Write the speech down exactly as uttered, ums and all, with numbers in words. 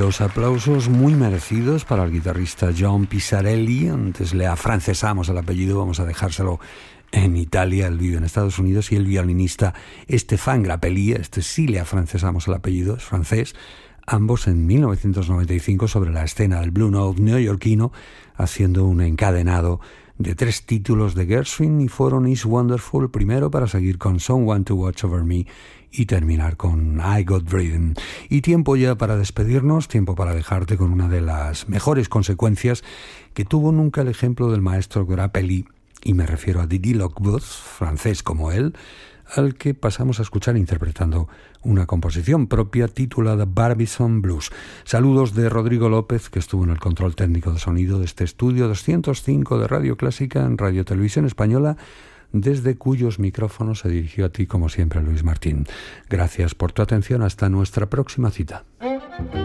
Los aplausos muy merecidos para el guitarrista John Pizzarelli. Antes le afrancesamos el apellido, vamos a dejárselo en Italia, él vive en Estados Unidos, y el violinista Stéphane Grappelli, este sí le afrancesamos el apellido, es francés, ambos en mil novecientos noventa y cinco sobre la escena del Blue Note neoyorquino, haciendo un encadenado de tres títulos de Gershwin, y fueron Is Wonderful primero para seguir con Someone to Watch Over Me y terminar con I Got Rhythm. Y tiempo ya para despedirnos, tiempo para dejarte con una de las mejores consecuencias que tuvo nunca el ejemplo del maestro Grappelli, y me refiero a Didi Lockwood, francés como él, al que pasamos a escuchar interpretando una composición propia titulada Barbizon Blues. Saludos de Rodrigo López, que estuvo en el control técnico de sonido de este estudio doscientos cinco de Radio Clásica en Radio Televisión Española, desde cuyos micrófonos se dirigió a ti, como siempre, Luis Martín. Gracias por tu atención. Hasta nuestra próxima cita.